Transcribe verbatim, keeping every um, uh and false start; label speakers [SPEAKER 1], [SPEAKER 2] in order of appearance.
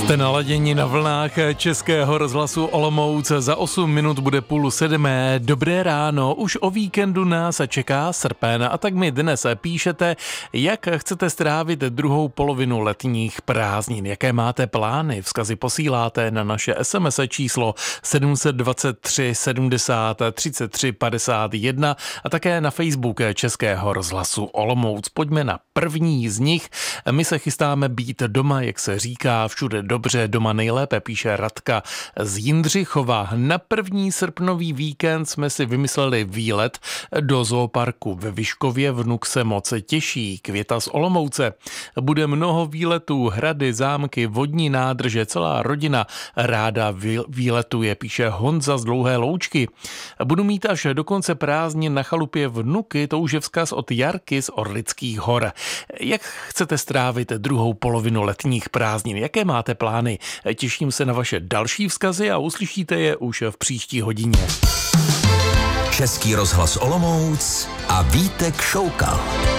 [SPEAKER 1] Jste naladěni na vlnách Českého rozhlasu Olomouc. Za osm minut bude půl sedmé. Dobré ráno, už o víkendu nás čeká srpen a tak mi dnes píšete, jak chcete strávit druhou polovinu letních prázdnin. Jaké máte plány? Vzkazy posíláte na naše es em es číslo sedm set dvacet tři sedmdesát třicet tři padesát jedna a také na Facebook Českého rozhlasu Olomouc. Pojďme na první z nich. My se chystáme být doma, jak se říká, všude dobře, doma nejlépe, píše Radka z Jindřichova. Na první srpnový víkend jsme si vymysleli výlet do zooparku ve Vyškově, vnuk se moc těší. Květa z Olomouce. Bude mnoho výletů, hrady, zámky, vodní nádrže, celá rodina ráda výletuje, píše Honza z Dlouhé Loučky. Budu mít až do konce prázdnin na chalupě vnuky, to už je vzkaz od Jarky z Orlických hor. Jak chcete strávit druhou polovinu letních prázdnin? Jaké máte plány? Těším se na vaše další vzkazy a uslyšíte je už v příští hodině.
[SPEAKER 2] Český rozhlas Olomouc a Vítek Šoukal.